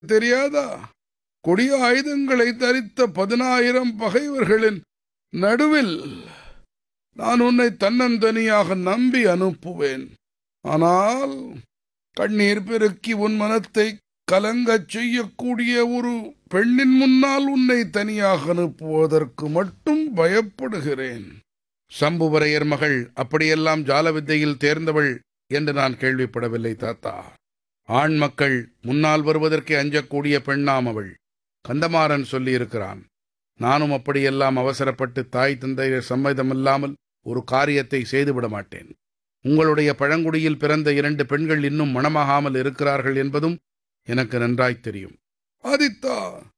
தெரியாதா? கொடிய ஆயுதங்களை தரித்த 10,000 பகைவர்களின் நடுவில் நான் உன்னை தன்னந்தனியாக நம்பி அனுப்புவேன். ஆனால் கண்ணீர் பெருக்கி உன் மனத்தை கலங்கச் செய்யக்கூடிய ஒரு பெண்ணின் முன்னால் உன்னை தனியாக அனுப்புவதற்கு மட்டும் பயப்படுகிறேன். சம்புவரையர் மகள் அப்படியெல்லாம் ஜால வித்தையில் தேர்ந்தவள் என்று நான் கேள்விப்படவில்லை தாத்தா. ஆண் மக்கள் முன்னால் வருவதற்கே அஞ்சக்கூடிய பெண்ணாம் அவள். கந்தமாறன் சொல்லியிருக்கிறான். நானும் அப்படியெல்லாம் அவசரப்பட்டு தாய் தந்தையர் சம்மதமில்லாமல் ஒரு காரியத்தை செய்துவிட மாட்டேன். உங்களுடைய பழங்குடியில் பிறந்த 2 பெண்கள் இன்னும் மணமாகாமல் இருக்கிறார்கள் என்பதும் எனக்கு நன்றாய் தெரியும். ஆதித்தா,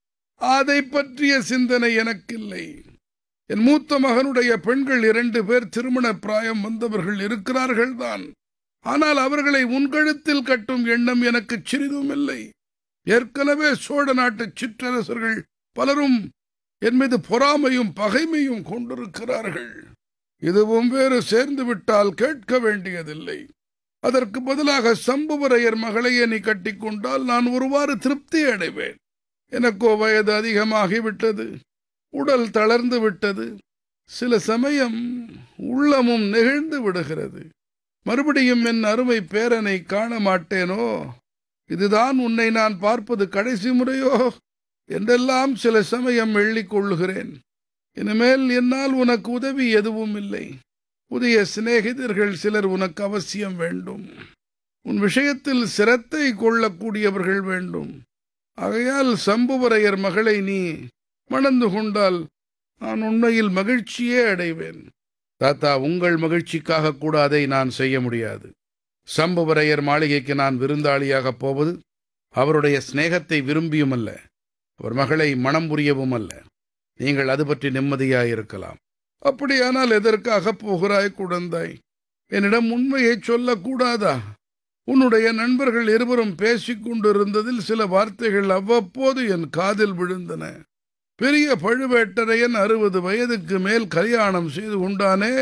அதை பற்றிய சிந்தனை எனக்கில்லை. என் மூத்த மகனுடைய பெண்கள் 2 பேர் திருமண பிராயம் வந்தவர்கள் இருக்கிறார்கள் தான். ஆனால் அவர்களை உன் கழுத்தில் கட்டும் எண்ணம் எனக்கு சிறிதும் இல்லை. ஏற்கனவே சோழ நாட்டு சிற்றரசர்கள் பலரும் என் மீது பொறாமையும் பகைமையும் கொண்டிருக்கிறார்கள். இதுவும் வேறு சேர்ந்து விட்டால் கேட்க வேண்டியதில்லை. அதற்கு பதிலாக சம்புவரையர் மகளையே நீ கட்டிக்கொண்டால் நான் ஒருவாறு திருப்தி அடைவேன். எனக்கோ வயது அதிகமாகிவிட்டது, உடல் தளர்ந்து விட்டது, சில சமயம் உள்ளமும் நெகிழ்ந்து விடுகிறது. மறுபடியும் என் அருமை பேரனை காண மாட்டேனோ, இதுதான் உன்னை நான் பார்ப்பது கடைசி முறையோ என்றெல்லாம் சில சமயம் எள்ளிக்கொள்ளுகிறேன். இனிமேல் என்னால் உனக்கு உதவி எதுவும் இல்லை. புதிய சிநேகிதர்கள் சிலர் உனக்கு அவசியம் வேண்டும். உன் விஷயத்தில் சிரத்தை கொள்ளக்கூடியவர்கள் வேண்டும். ஆகையால் சம்புவரையர் மகளை நீ மணந்து கொண்டால் நான் உண்மையில் மகிழ்ச்சியே அடைவேன். தாத்தா, உங்கள் மகிழ்ச்சிக்காக கூட அதை நான் செய்ய முடியாது. சம்புவரையர் மாளிகைக்கு நான் விருந்தாளியாகப் போவது அவருடைய சிநேகத்தை விரும்பியுமல்ல, அவர் மகளை மணம் புரியவும் அல்ல. நீங்கள் அது பற்றி நிம்மதியாயிருக்கலாம். அப்படியானால் எதற்காக போகிறாய் குழந்தாய்? என்னிடம் உண்மையை சொல்லக்கூடாதா? உன்னுடைய நண்பர்கள் இருவரும் பேசிக் கொண்டிருந்ததில் சில வார்த்தைகள் அவ்வப்போது என் காதில் விழுந்தன. பெரிய பழுவேட்டரையன் 60 வயதுக்கு மேல் கல்யாணம் செய்து கொண்டானே,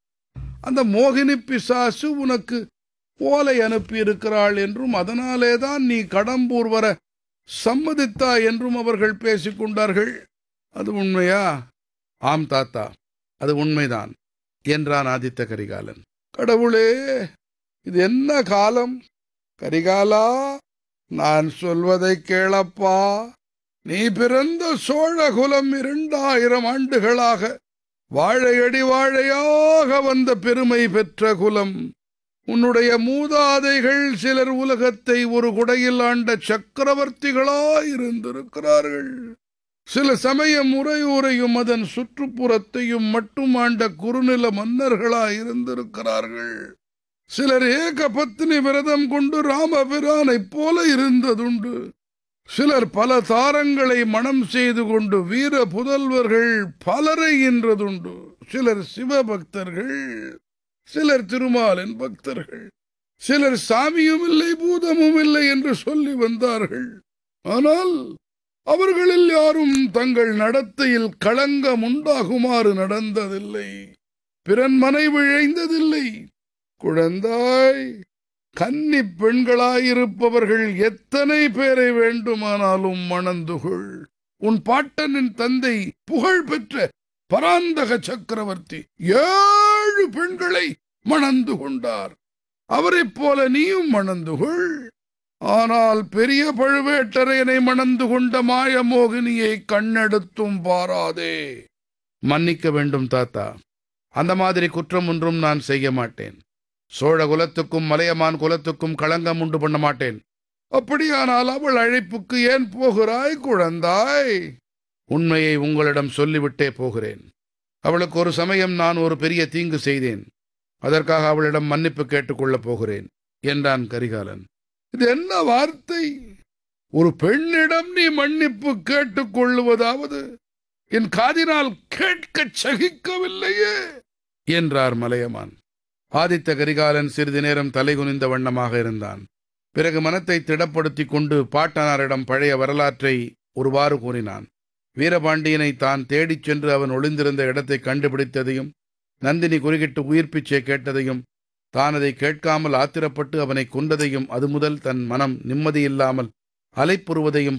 அந்த மோகினி பிசாசு உனக்கு ஓலை அனுப்பியிருக்கிறாள் என்றும் அதனாலேதான் நீ கடம்பூர் வர சம்மதித்தா என்றும் அவர்கள் பேசிக் கொண்டார்கள். அது உண்மையா? ஆம் தாத்தா, அது உண்மைதான் என்றான் ஆதித்த கரிகாலன். கடவுளே, இது என்ன காலம்? கரிகாலா, நான் சொல்வதை கேளப்பா. நீ பிறந்த சோழகுலம் 2000 ஆண்டுகளாக வாழையடி வாழையாக வந்த பெருமை பெற்ற குலம். உன்னுடைய மூதாதைகள் சிலர் உலகத்தை ஒரு குடையில் ஆண்ட சக்கரவர்த்திகளாயிருந்திருக்கிறார்கள். சில சமயம் உறையூரையும் அதன் சுற்றுப்புறத்தையும் மட்டும் ஆண்ட குறுநில மன்னர்களாயிருந்திருக்கிறார்கள். சிலர் ஏக பத்னி விரதம் கொண்டு ராமபிரானைப் போல இருந்ததுண்டு. சிலர் பல தாரங்களை மணம் செய்து கொண்டு வீர புதல்வர்கள் பலரை ஈன்றதுண்டு. சிலர் சிவபக்தர்கள், சிலர் திருமாலின் பக்தர்கள், சிலர் சாமியும் இல்லை பூதமும் இல்லை என்று சொல்லி வந்தார்கள். ஆனால் அவர்களில் யாரும் தங்கள் நடத்தையில் களங்கம் உண்டாகுமாறு நடந்ததில்லை. பிறன் மனை விழைந்ததில்லை. குழந்தாய், கன்னி பெண்களாயிருப்பவர்கள் எத்தனை பேரை வேண்டுமானாலும் மணந்துகொள். உன் பாட்டனின் தந்தை புகழ் பெற்ற பராந்தக சக்கரவர்த்தி 7 பெண்களை மணந்து கொண்டார். அவரைப் போல நீயும் மணந்துகொள். ஆனால் பெரிய பழுவேட்டரையனை மணந்து கொண்ட மாயமோகினியை கண்ணெடுத்தும் பாராதே. மன்னிக்க வேண்டும் தாத்தா, அந்த மாதிரி குற்றம் ஒன்றும் நான் செய்ய மாட்டேன். சோழ குலத்துக்கும் மலையமான் குலத்துக்கும் களங்கம் உண்டு பண்ண மாட்டேன். அப்படியானால் அவள் அழைப்புக்கு ஏன் போகிறாய் குழந்தாய்? உண்மையை உங்களிடம் சொல்லிவிட்டே போகிறேன். அவளுக்கு ஒரு சமயம் நான் ஒரு பெரிய தீங்கு செய்தேன். அதற்காக அவளிடம் மன்னிப்பு கேட்டுக்கொள்ளப் போகிறேன் என்றான் கரிகாலன். இது என்ன வார்த்தை? ஒரு பெண்ணிடம் நீ மன்னிப்பு கேட்டுக்கொள்ளுவதாவது என் காதினால் கேட்க சகிக்கவில்லையே என்றார் மலையமான். ஆதித்த கரிகாலன் சிறிது நேரம் தலைகுனிந்த வண்ணமாக இருந்தான். பிறகு மனத்தை திடப்படுத்திக் கொண்டு பாட்டனாரிடம் பழைய வரலாற்றை ஒருவாறு கூறினான். வீரபாண்டியனை தான் தேடிச் சென்று அவன் ஒளிந்திருந்த இடத்தை கண்டுபிடித்ததையும், நந்தினி குறுகிட்டு உயிர்ப்பிச்சை கேட்டதையும், தான் அதை கேட்காமல் ஆத்திரப்பட்டு அவனை கொன்றதையும், அது முதல் தன் மனம் நிம்மதியில்லாமல் அலைப்புறுவதையும்